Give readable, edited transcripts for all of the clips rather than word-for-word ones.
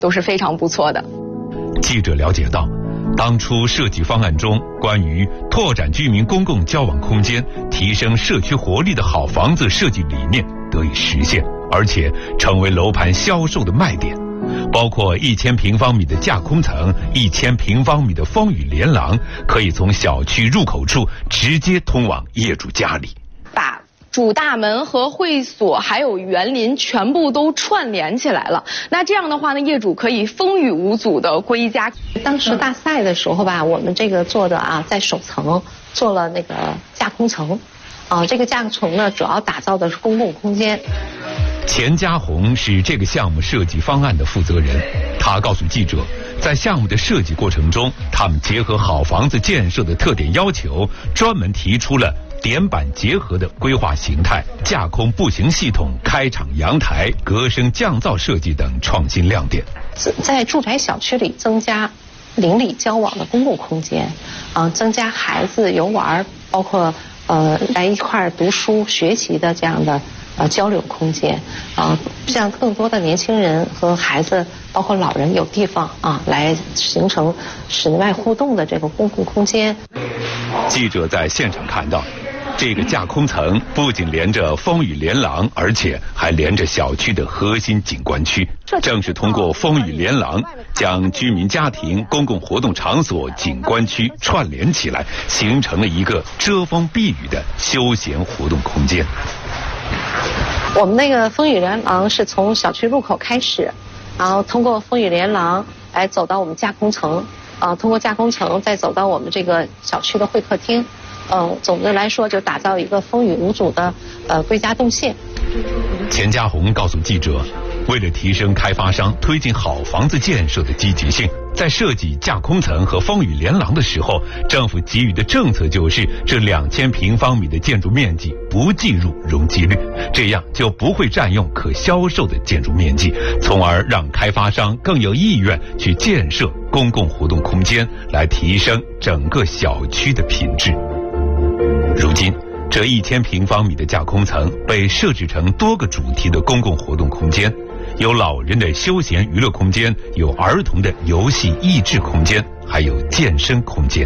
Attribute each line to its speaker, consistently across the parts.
Speaker 1: 都是非常不错的。
Speaker 2: 记者了解到，当初设计方案中关于拓展居民公共交往空间、提升社区活力的好房子设计理念得以实现，而且成为楼盘销售的卖点。包括1000平方米的架空层、1000平方米的风雨连廊，可以从小区入口处直接通往业主家里。
Speaker 1: 把主大门和会所还有园林全部都串联起来了。那这样的话呢，业主可以风雨无阻的归家。
Speaker 3: 当时大赛的时候吧，我们这个做的在首层做了那个架空层，这个架空层呢主要打造的是公共空间。
Speaker 2: 钱家红是这个项目设计方案的负责人，他告诉记者，在项目的设计过程中，他们结合好房子建设的特点要求，专门提出了点板结合的规划形态、架空步行系统、开敞阳台、隔声降噪设计等创新亮点。
Speaker 3: 在住宅小区里增加邻里交往的公共空间，增加孩子游玩，包括来一块读书学习的这样的交流空间，让更多的年轻人和孩子，包括老人有地方来形成室内外互动的这个公共空间。
Speaker 2: 记者在现场看到，这个架空层不仅连着风雨连廊，而且还连着小区的核心景观区。正是通过风雨连廊，将居民家庭、公共活动场所、景观区串联起来，形成了一个遮风避雨的休闲活动空间。
Speaker 3: 我们那个风雨连廊是从小区入口开始，然后通过风雨连廊来走到我们架空层，通过架空层再走到我们这个小区的会客厅。总的来说就打造一个风雨无阻的归家动线。
Speaker 2: 钱家红告诉记者，为了提升开发商推进好房子建设的积极性，在设计架空层和风雨连廊的时候，政府给予的政策就是这2000平方米的建筑面积不计入容积率，这样就不会占用可销售的建筑面积，从而让开发商更有意愿去建设公共活动空间，来提升整个小区的品质。如今，这1000平方米的架空层被设置成多个主题的公共活动空间，有老人的休闲娱乐空间，有儿童的游戏益智空间，还有健身空间。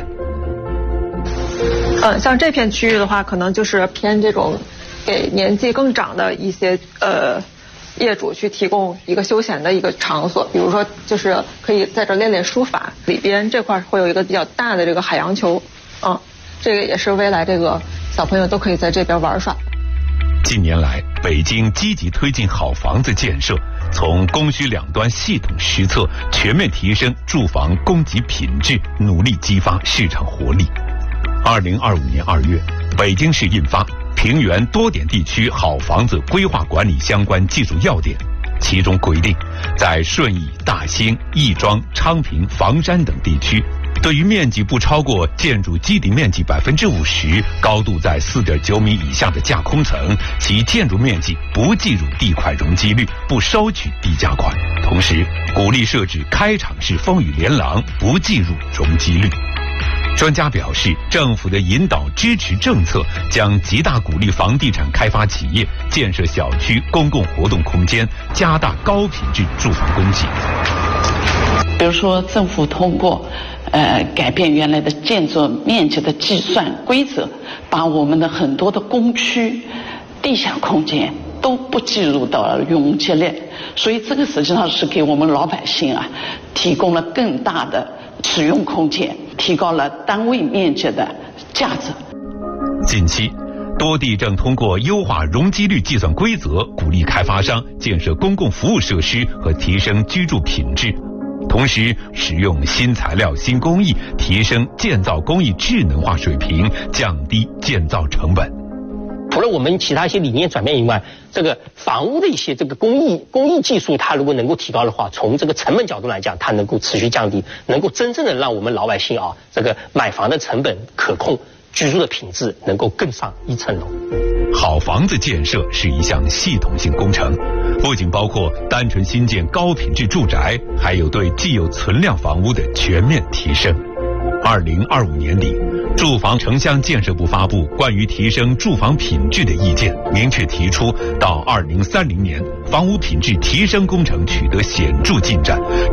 Speaker 4: 像这片区域的话，可能就是偏这种给年纪更长的一些业主去提供一个休闲的一个场所，比如说就是可以在这练练书法，里边这块会有一个比较大的这个海洋球，这个也是未来这个小朋友都可以在这边玩耍。
Speaker 2: 近年来，北京积极推进好房子建设，从供需两端系统施策，全面提升住房供给品质，努力激发市场活力。2025年2月，北京市印发《平原多点地区好房子规划管理相关技术要点》，其中规定，在顺义、大兴、亦庄、昌平、房山等地区，对于面积不超过建筑基底面积50%、高度在4.9米以下的架空层，其建筑面积不计入地块容积率，不收取地价款。同时，鼓励设置开敞式风雨连廊，不计入容积率。专家表示，政府的引导支持政策将极大鼓励房地产开发企业建设小区公共活动空间，加大高品质住房供给。
Speaker 5: 比如说，政府通过改变原来的建筑面积的计算规则，把我们的很多的公区、地下空间都不计入到了容积率，所以这个实际上是给我们老百姓提供了更大的使用空间，提高了单位面积的价值。
Speaker 2: 近期，多地正通过优化容积率计算规则，鼓励开发商建设公共服务设施和提升居住品质。同时，使用新材料、新工艺，提升建造工艺智能化水平，降低建造成本。
Speaker 6: 除了我们其他一些理念转变以外，这个房屋的一些这个工艺技术，它如果能够提高的话，从这个成本角度来讲，它能够持续降低，能够真正的让我们老百姓这个买房的成本可控，居住的品质能够更上一层楼。
Speaker 2: 好房子建设是一项系统性工程，不仅包括单纯新建高品质住宅，还有对既有存量房屋的全面提升。2025年底，住房城乡建设部发布关于提升住房品质的意见，明确提出到2030年，房屋品质提升工程取得显著进展，